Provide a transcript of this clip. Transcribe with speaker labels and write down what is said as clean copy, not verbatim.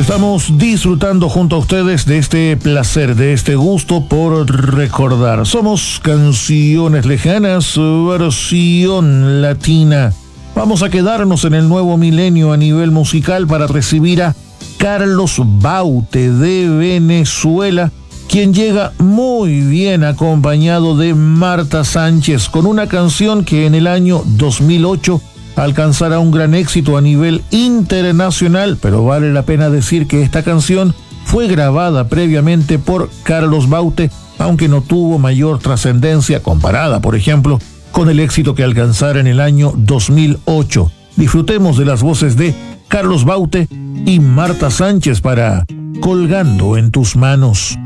Speaker 1: Estamos disfrutando junto a ustedes de este placer, de este gusto por recordar. Somos Canciones Lejanas, versión latina. Vamos a quedarnos en el nuevo milenio a nivel musical para recibir a Carlos Baute de Venezuela, quien llega muy bien acompañado de Marta Sánchez con una canción que en el año 2008 alcanzará un gran éxito a nivel internacional, pero vale la pena decir que esta canción fue grabada previamente por Carlos Baute, aunque no tuvo mayor trascendencia comparada, por ejemplo, con el éxito que alcanzara en el año 2008. Disfrutemos de las voces de Carlos Baute y Marta Sánchez para Colgando en tus manos.